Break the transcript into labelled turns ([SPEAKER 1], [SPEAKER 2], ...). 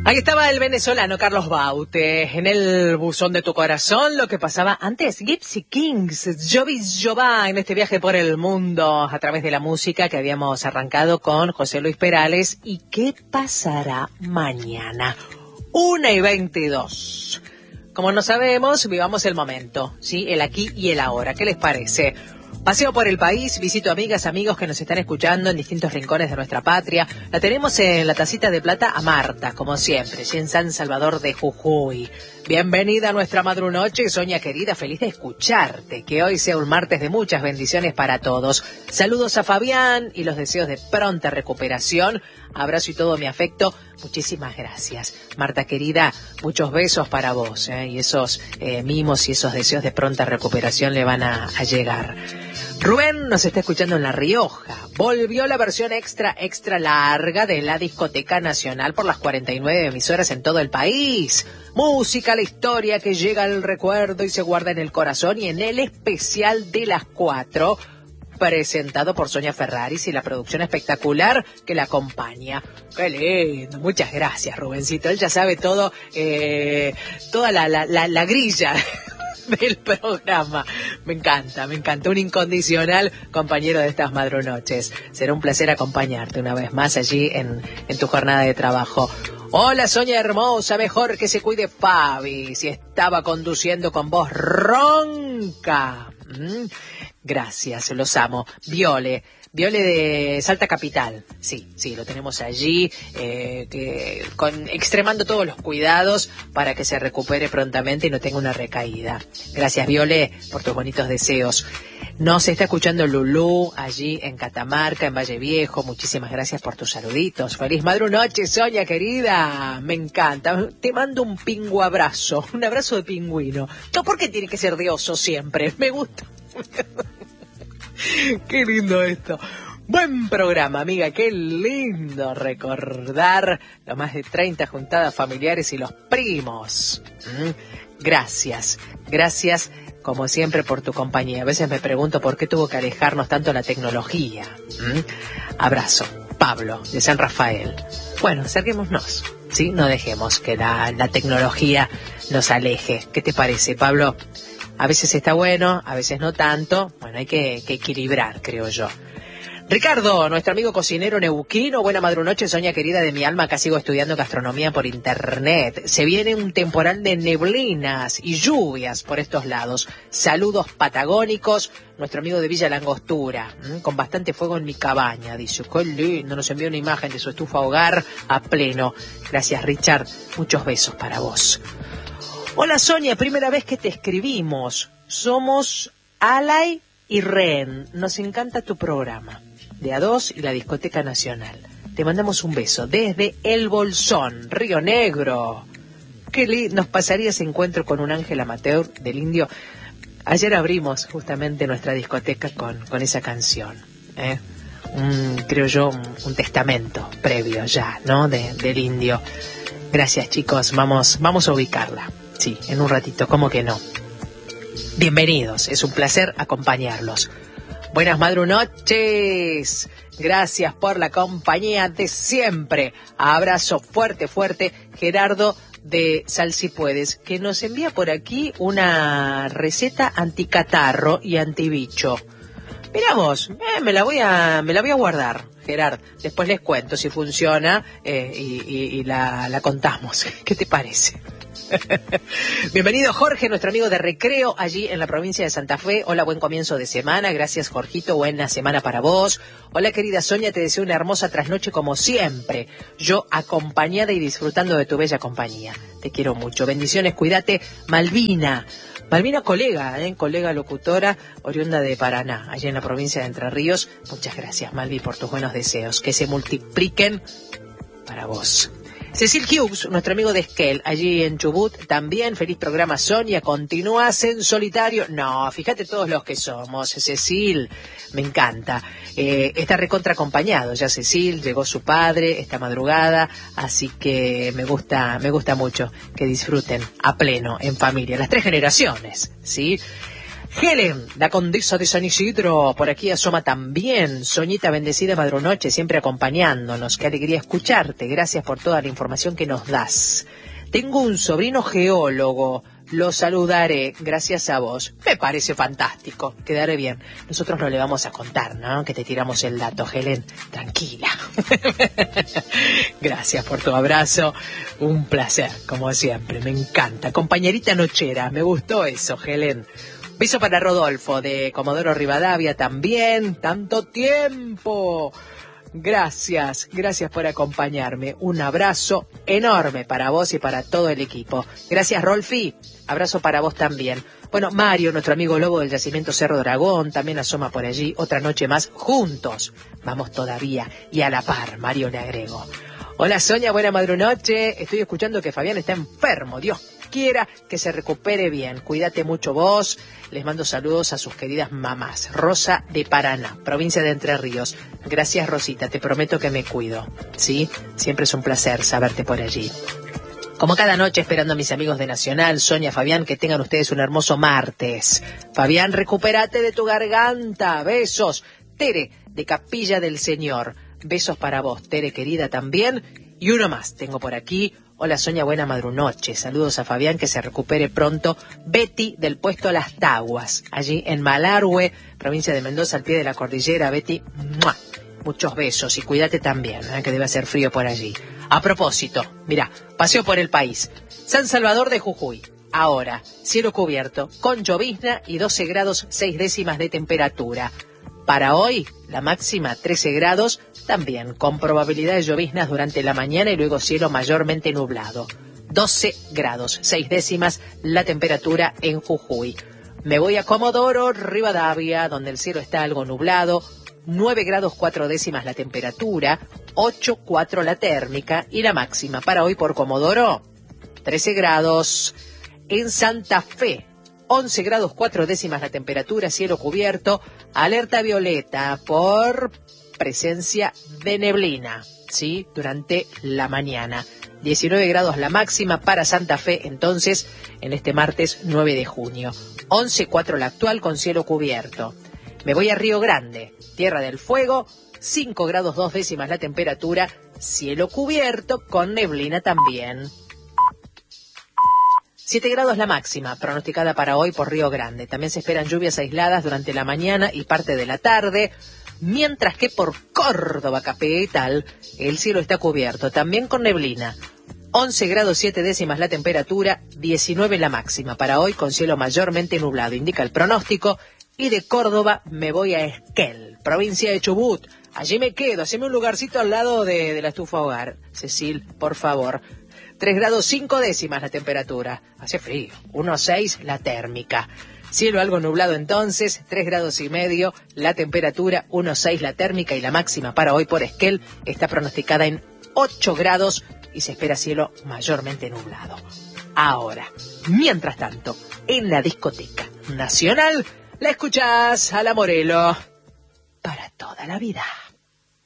[SPEAKER 1] Ahí estaba el venezolano Carlos Baute, en el buzón de tu corazón, lo que pasaba antes, Gypsy Kings, Jovi Jová, en este viaje por el mundo, a través de la música que habíamos arrancado con José Luis Perales. ¿Y qué pasará mañana? 1:22. Como no sabemos, vivamos el momento, ¿sí? El aquí y el ahora. ¿Qué les parece? Paseo por el país, visito amigas, amigos que nos están escuchando en distintos rincones de nuestra patria. La tenemos en la tacita de plata a Marta, como siempre, en San Salvador de Jujuy. Bienvenida a nuestra madrunoche, Sonia querida, feliz de escucharte. Que hoy sea un martes de muchas bendiciones para todos. Saludos a Fabián y los deseos de pronta recuperación. Abrazo y todo mi afecto. Muchísimas gracias. Marta querida, muchos besos para vos, y esos mimos y esos deseos de pronta recuperación le van a llegar. Rubén nos está escuchando en La Rioja. Volvió la versión extra larga de la Discoteca Nacional por las 49 emisoras en todo el país. Música, la historia que llega al recuerdo y se guarda en el corazón, y en el especial de las 4, presentado por Sonia Ferraris y la producción espectacular que la acompaña. ¡Qué lindo! Muchas gracias, Rubencito. Él ya sabe todo, toda la grilla del programa. Me encanta. Un incondicional compañero de estas madrunoches. Será un placer acompañarte una vez más allí en tu jornada de trabajo. Hola, Sonia hermosa, mejor que se cuide Fabi, si estaba conduciendo con voz ronca. Gracias, los amo. Viole de Salta Capital. Sí, lo tenemos allí, extremando todos los cuidados para que se recupere prontamente y no tenga una recaída. Gracias, Viole, por tus bonitos deseos. Nos está escuchando Lulú, allí en Catamarca, en Valle Viejo. Muchísimas gracias por tus saluditos. Feliz madrunoche, Sonia querida. Me encanta. Te mando un abrazo, un abrazo de pingüino. No, ¿por qué tiene que ser de oso siempre? Me gusta. Qué lindo esto. Buen programa, amiga, qué lindo recordar los más de 30 juntadas familiares y los primos. Gracias, como siempre, por tu compañía. A veces me pregunto por qué tuvo que alejarnos tanto la tecnología. Abrazo, Pablo, de San Rafael. Bueno, acerquémonos, ¿sí? No dejemos que la tecnología nos aleje. ¿Qué te parece, Pablo? A veces está bueno, a veces no tanto. Bueno, hay que equilibrar, creo yo. Ricardo, nuestro amigo cocinero neuquino. Buena madrunoche, Sonia querida de mi alma. Acá sigo estudiando gastronomía por internet. Se viene un temporal de neblinas y lluvias por estos lados. Saludos patagónicos. Nuestro amigo de Villa Langostura, con bastante fuego en mi cabaña, dice. Qué lindo, nos envió una imagen de su estufa hogar a pleno. Gracias, Richard. Muchos besos para vos. Hola, Sonia, primera vez que te escribimos. Somos Alay y Ren. Nos encanta tu programa de A2 y la Discoteca Nacional. Te mandamos un beso desde El Bolsón, Río Negro. Qué lindo nos pasaría ese encuentro con un ángel amateur del Indio. Ayer abrimos justamente nuestra discoteca con esa canción. Creo yo, un testamento previo ya, ¿no? Del Indio. Gracias, chicos. Vamos a ubicarla. Sí, en un ratito, ¿cómo que no? Bienvenidos, es un placer acompañarlos. Buenas madrunoches, gracias por la compañía de siempre. Abrazo fuerte, Gerardo de Sal Si Puedes, que nos envía por aquí una receta anticatarro y antibicho. Mirá vos, me la voy a guardar, Gerard. Después les cuento si funciona y la contamos. ¿Qué te parece? Bienvenido, Jorge, nuestro amigo de Recreo, allí en la provincia de Santa Fe. Hola, buen comienzo de semana. Gracias, Jorgito, buena semana para vos. Hola, querida Sonia, te deseo una hermosa trasnoche como siempre. Yo acompañada y disfrutando de tu bella compañía. Te quiero mucho. Bendiciones, cuídate. Malvina, colega locutora, oriunda de Paraná, allí en la provincia de Entre Ríos. Muchas gracias, Malvi, por tus buenos deseos. Que se multipliquen para vos. Cecil Hughes, nuestro amigo de Esquel, allí en Chubut, también. Feliz programa, Sonia. ¿Continúas en solitario? No, fíjate todos los que somos. Cecil, me encanta. Está recontra acompañado ya Cecil, llegó su padre esta madrugada, así que me gusta mucho que disfruten a pleno, en familia, las 3 generaciones, ¿sí? Helen, la condesa de San Isidro, por aquí asoma también. Soñita bendecida madrunoche, siempre acompañándonos. Qué alegría escucharte. Gracias por toda la información que nos das. Tengo un sobrino geólogo. Lo saludaré gracias a vos. Me parece fantástico. Quedaré bien. Nosotros no le vamos a contar, ¿no? Que te tiramos el dato, Helen. Tranquila. Gracias por tu abrazo. Un placer, como siempre. Me encanta. Compañerita nochera. Me gustó eso, Helen. Beso para Rodolfo de Comodoro Rivadavia también. ¡Tanto tiempo! Gracias por acompañarme. Un abrazo enorme para vos y para todo el equipo. Gracias, Rolfi. Abrazo para vos también. Bueno, Mario, nuestro amigo lobo del yacimiento Cerro Dragón, también asoma por allí. Otra noche más juntos. Vamos todavía. Y a la par, Mario le agrego. Hola, Sonia, buena madrunoche. Estoy escuchando que Fabián está enfermo. Dios quiera que se recupere bien. Cuídate mucho vos. Les mando saludos a sus queridas mamás. Rosa de Paraná, provincia de Entre Ríos. Gracias, Rosita, te prometo que me cuido. ¿Sí? Siempre es un placer saberte por allí. Como cada noche, esperando a mis amigos de Nacional, Sonia, Fabián, que tengan ustedes un hermoso martes. Fabián, recupérate de tu garganta. Besos. Tere, de Capilla del Señor. Besos para vos, Tere, querida, también. Y uno más, tengo por aquí. Hola, Sonia, buena madrunoche. Saludos a Fabián, que se recupere pronto. Betty, del puesto Las Taguas, allí en Malargüe, provincia de Mendoza, al pie de la cordillera. Betty, ¡mua! Muchos besos y cuídate también, que debe hacer frío por allí. A propósito, mirá, paseo por el país. San Salvador de Jujuy. Ahora, cielo cubierto, con llovizna y 12 grados 6 décimas de temperatura. Para hoy, la máxima 13 grados, también con probabilidad de lloviznas durante la mañana y luego cielo mayormente nublado. 12 grados 6 décimas la temperatura en Jujuy. Me voy a Comodoro Rivadavia, donde el cielo está algo nublado. 9 grados 4 décimas la temperatura, 8,4 la térmica y la máxima para hoy por Comodoro, 13 grados. En Santa Fe, 11 grados 4 décimas la temperatura, cielo cubierto, alerta violeta por presencia de neblina, ¿sí? Durante la mañana. 19 grados la máxima para Santa Fe, entonces, en este martes 9 de junio. 11,4 la actual con cielo cubierto. Me voy a Río Grande, Tierra del Fuego, 5 grados 2 décimas la temperatura, cielo cubierto con neblina también. 7 grados la máxima, pronosticada para hoy por Río Grande. También se esperan lluvias aisladas durante la mañana y parte de la tarde, mientras que por Córdoba capital el cielo está cubierto, también con neblina. 11 grados 7 décimas la temperatura, 19 la máxima para hoy con cielo mayormente nublado, indica el pronóstico. Y de Córdoba me voy a Esquel, provincia de Chubut. Allí me quedo, haceme un lugarcito al lado de la estufa hogar. Cecil, por favor. 3 grados 5 décimas la temperatura. Hace frío. 1,6 la térmica. Cielo algo nublado entonces, 3 grados y medio la temperatura, 1,6 la térmica y la máxima para hoy por Esquel está pronosticada en 8 grados y se espera cielo mayormente nublado. Ahora, mientras tanto, en la discoteca nacional, la escuchás a la Morelo para toda la vida.